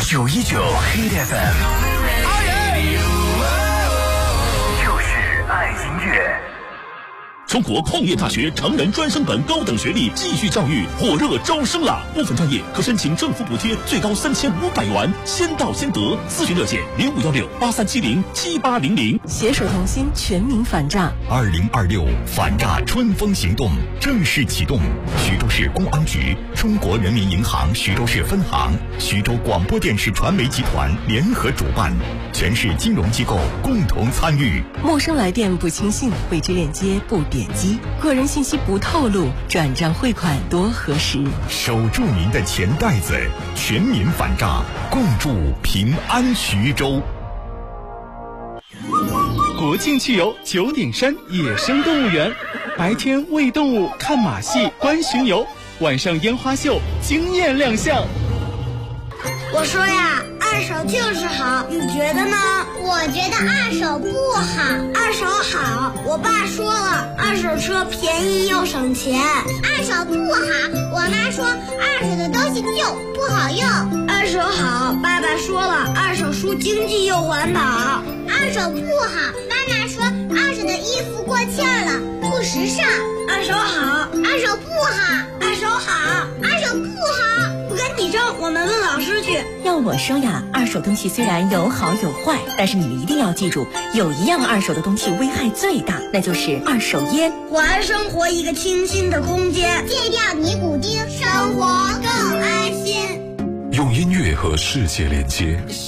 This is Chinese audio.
919 Hit FM， 就是爱音乐。 中国矿业大学成人专升本高等学历继续教育火热招生啦！部分专业可申请政府补贴，最高3500元，先到先得。咨询热线051683707800。 携手同心，全民反诈。 2026反诈春风行动正式启动，徐州市公安局、中国人民银行徐州市分行、徐州广播电视传媒集团联合主办，全市金融机构共同参与。 陌生来电不轻信，未知链接不点击，个人信息不透露，转账汇款多核实。 守住您的钱袋子，全民反诈，共筑平安徐州。 国庆去游九鼎山野生动物园，白天喂动物、看马戏、观巡游，晚上烟花秀惊艳亮相。 我说呀，二手就是好，你觉得呢？ 我觉得二手不好。 二手好，我爸说了，二手车便宜又省钱。 二手不好，我妈说二手的东西旧不好用。 二手好，爸爸说了，二手书经济又环保。 二手不好，妈妈说二手的衣服过气了，不时尚。 二手好， 二手不好， 二手好， 二手不好。 不跟你争，我们问老师去。 要我说呀，二手东西虽然有好有坏，但是你们一定要记住，有一样二手的东西危害最大，那就是二手烟。 还生活一个清新的空间， 戒掉尼古丁，生活更安心。 用音乐和世界连接，